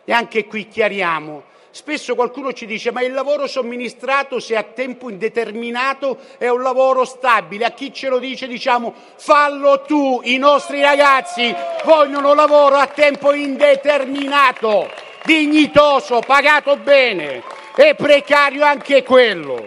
E anche qui chiariamo. Spesso qualcuno ci dice ma il lavoro somministrato se a tempo indeterminato è un lavoro stabile. A chi ce lo dice diciamo fallo tu, i nostri ragazzi vogliono lavoro a tempo indeterminato, dignitoso, pagato bene, è precario anche quello.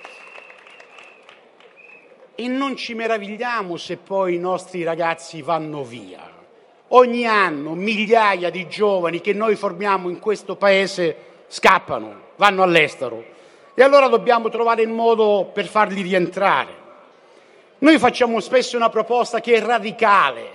E non ci meravigliamo se poi i nostri ragazzi vanno via. Ogni anno migliaia di giovani che noi formiamo in questo Paese scappano, vanno all'estero e allora dobbiamo trovare il modo per farli rientrare. Noi facciamo spesso una proposta che è radicale.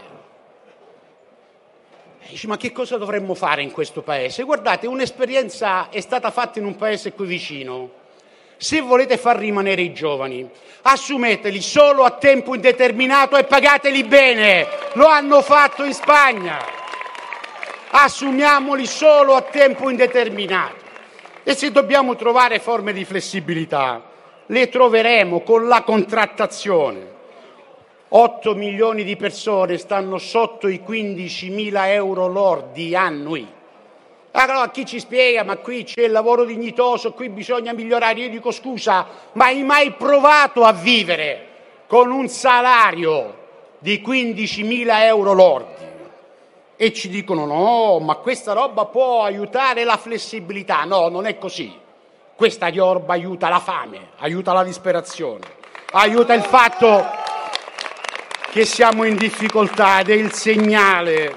Dici, ma che cosa dovremmo fare in questo Paese? Guardate, un'esperienza è stata fatta in un paese qui vicino. Se volete far rimanere i giovani, assumeteli solo a tempo indeterminato e pagateli bene. Lo hanno fatto in Spagna. Assumiamoli solo a tempo indeterminato. E se dobbiamo trovare forme di flessibilità, le troveremo con la contrattazione. 8 milioni di persone stanno sotto i 15.000 euro lordi annui. Allora chi ci spiega, ma qui c'è il lavoro dignitoso, qui bisogna migliorare. Io dico scusa, ma hai mai provato a vivere con un salario di 15.000 euro lordi? E ci dicono no, ma questa roba può aiutare la flessibilità. No, non è così. Questa roba aiuta la fame, aiuta la disperazione, aiuta il fatto che siamo in difficoltà ed è il segnale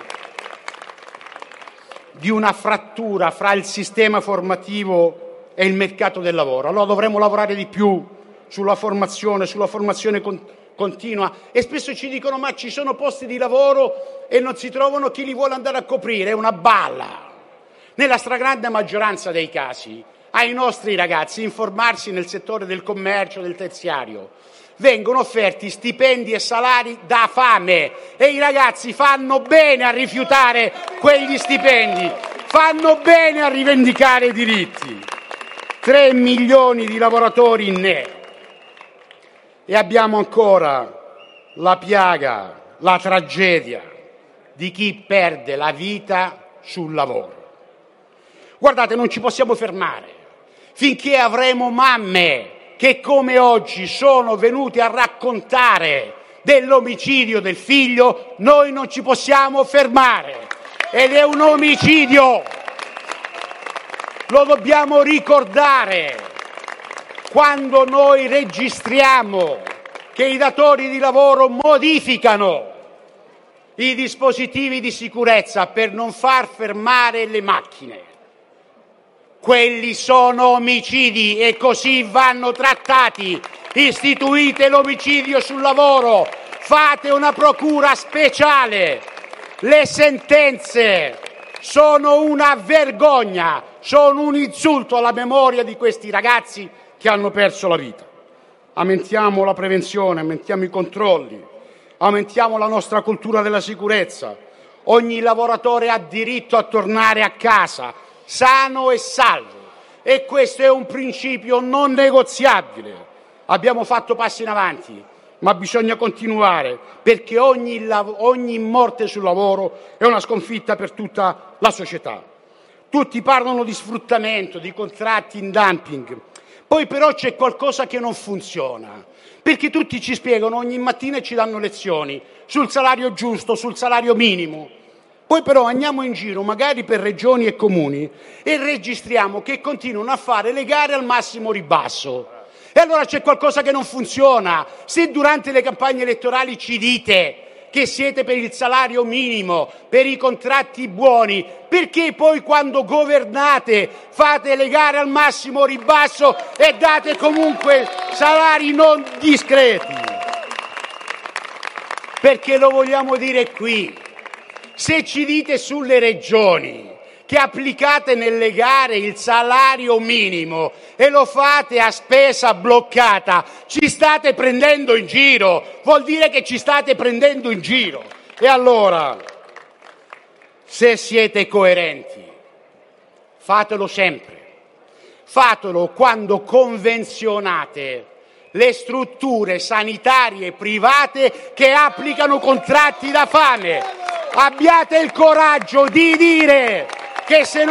di una frattura fra il sistema formativo e il mercato del lavoro. Allora dovremmo lavorare di più sulla formazione continua e spesso ci dicono ma ci sono posti di lavoro e non si trovano chi li vuole andare a coprire, è una balla. Nella stragrande maggioranza dei casi ai nostri ragazzi informarsi nel settore del commercio, del terziario, vengono offerti stipendi e salari da fame e i ragazzi fanno bene a rifiutare quegli stipendi, fanno bene a rivendicare i diritti. 3 milioni di lavoratori in nero. E abbiamo ancora la piaga, la tragedia di chi perde la vita sul lavoro. Guardate, non ci possiamo fermare finché avremo mamme che come oggi sono venute a raccontare dell'omicidio del figlio, noi non ci possiamo fermare. Ed è un omicidio, lo dobbiamo ricordare. Quando noi registriamo che i datori di lavoro modificano i dispositivi di sicurezza per non far fermare le macchine, quelli sono omicidi e così vanno trattati. Istituite l'omicidio sul lavoro, fate una procura speciale. Le sentenze sono una vergogna, sono un insulto alla memoria di questi ragazzi che hanno perso la vita. Aumentiamo la prevenzione, aumentiamo i controlli, aumentiamo la nostra cultura della sicurezza. Ogni lavoratore ha diritto a tornare a casa sano e salvo e questo è un principio non negoziabile. Abbiamo fatto passi in avanti, ma bisogna continuare perché ogni morte sul lavoro è una sconfitta per tutta la società. Tutti parlano di sfruttamento, di contratti in dumping. Poi però c'è qualcosa che non funziona, perché tutti ci spiegano ogni mattina e ci danno lezioni sul salario giusto, sul salario minimo. Poi però andiamo in giro, magari per regioni e comuni, e registriamo che continuano a fare le gare al massimo ribasso. E allora c'è qualcosa che non funziona. Se durante le campagne elettorali ci dite che siete per il salario minimo, per i contratti buoni, perché poi quando governate fate le gare al massimo ribasso e date comunque salari non discreti? Perché lo vogliamo dire qui. Se ci dite sulle regioni che applicate nelle gare il salario minimo e lo fate a spesa bloccata, ci state prendendo in giro, vuol dire che ci state prendendo in giro. E allora, se siete coerenti, fatelo sempre, fatelo quando convenzionate le strutture sanitarie private che applicano contratti da fame. Abbiate il coraggio di dire che se